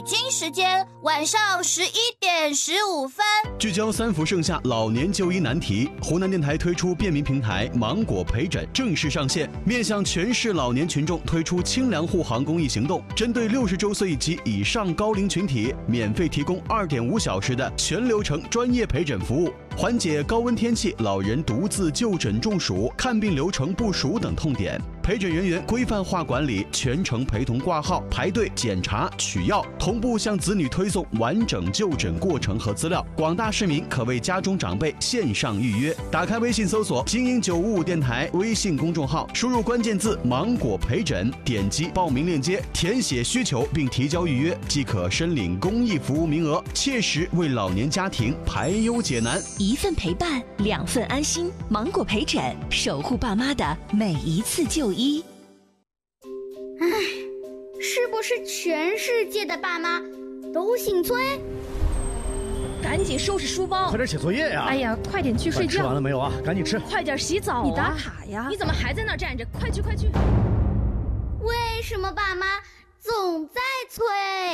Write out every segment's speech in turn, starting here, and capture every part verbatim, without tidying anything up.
北京时间晚上十一点十五分， 聚焦三伏盛夏老年就医难题，湖南电台推出便民平台芒果陪诊正式上线，面向全市老年群众推出清凉护航公益行动，针对六十周岁及以上高龄群体，免费提供二点五小时的全流程专业陪诊服务，缓解高温天气老人独自就诊中暑、看病流程不熟等痛点。陪诊人员规范化管理，全程陪同挂号、排队、检查、取药，同步向子女推送完整就诊过程和资料。广大市民可为家中长辈线上预约。打开微信搜索“精英九五五电台”微信公众号，输入关键字“芒果陪诊”，点击报名链接，填写需求并提交预约，即可申领公益服务名额，切实为老年家庭排忧解难。 一份陪伴，两份安心。芒果陪诊，守护爸妈的每一次就医。 唉，是不是全世界的爸妈都姓崔？ 赶紧收拾书包， 快点写作业呀！ 哎呀，快点去睡觉。 吃完了没有啊？赶紧吃。 快点洗澡啊！你打卡呀！你怎么还在那儿站着？快去快去！ 为什么爸妈总在催？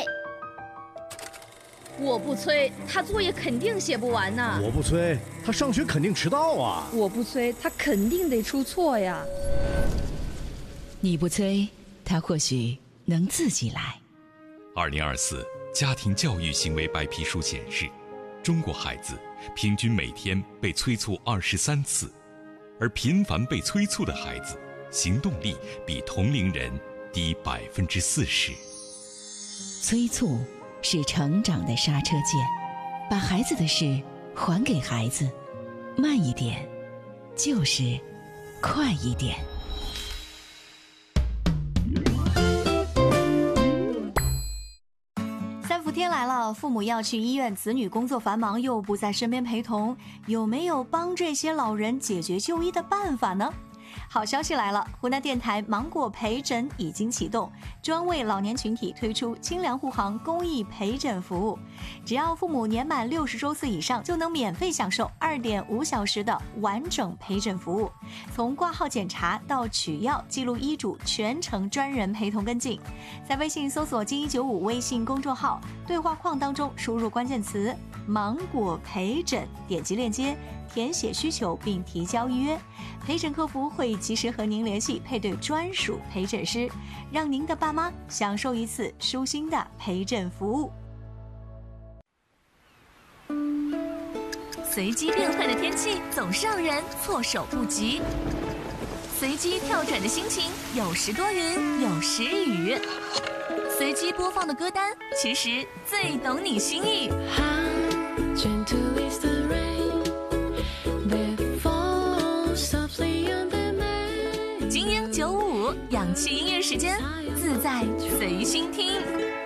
我不催，他作业肯定写不完呢。 我不催，他上学肯定迟到啊。 我不催，他肯定得出错呀。 你不催，他或许能自己来。 二零二四家庭教育行为白皮书显示，中国孩子平均每天被催促二十三次，而频繁被催促的孩子，行动力比同龄人低百分之四十。 催促是成长的刹车键，把孩子的事还给孩子，慢一点，就是快一点。 三伏天来了，父母要去医院，子女工作繁忙又不在身边陪同，有没有帮这些老人解决就医的办法呢？好消息来了，湖南电台芒果陪诊已经启动，专为老年群体推出清凉护航公益陪诊服务。只要父母年满六十周岁以上，就能免费享受二点五小时的完整陪诊服务，从挂号检查到取药、记录医嘱，全程专人陪同跟进。在微信搜索“精一九五”微信公众号，对话框当中输入关键词“芒果陪诊”，点击链接，填写需求并提交预约。陪诊客服会及时和您联系，配对专属陪诊师，让您的爸妈享受一次舒心的陪诊服务。 随机变换的天气总是让人措手不及，随机跳转的心情有时多云有时雨，随机播放的歌单其实最懂你心意。精英九五五，氧气音乐时间，自在随心听。